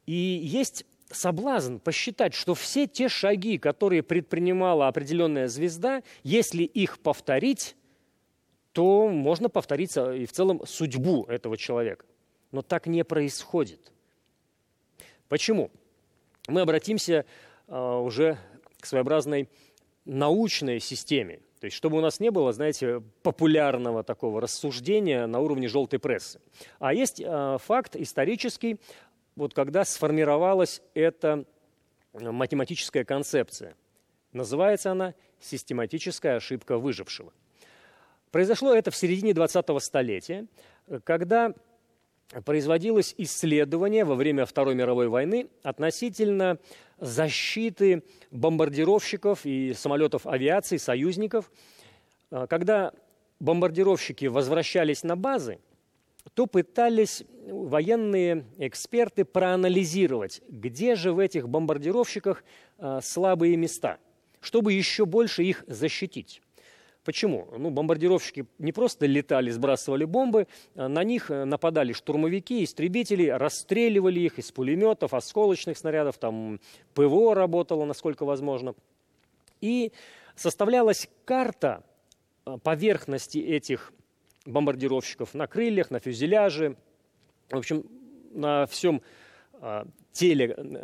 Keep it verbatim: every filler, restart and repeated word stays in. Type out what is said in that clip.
И есть соблазн посчитать, что все те шаги, которые предпринимала определенная звезда, если их повторить, то можно повторить и в целом судьбу этого человека. Но так не происходит. Почему? Мы обратимся а, уже к своеобразной научной системе. То есть, чтобы у нас не было, знаете, популярного такого рассуждения на уровне желтой прессы. А есть а, факт исторический, вот когда сформировалась эта математическая концепция. Называется она «систематическая ошибка выжившего». Произошло это в середине двадцатого столетия, когда производилось исследование во время Второй мировой войны относительно защиты бомбардировщиков и самолетов авиации союзников. Когда бомбардировщики возвращались на базы, то пытались военные эксперты проанализировать, где же в этих бомбардировщиках слабые места, чтобы еще больше их защитить. Почему? Ну, бомбардировщики не просто летали, сбрасывали бомбы, на них нападали штурмовики, истребители, расстреливали их из пулеметов, осколочных снарядов, там ПВО работало, насколько возможно. И составлялась карта поверхности этих бомбардировщиков на крыльях, на фюзеляже, в общем, на всем теле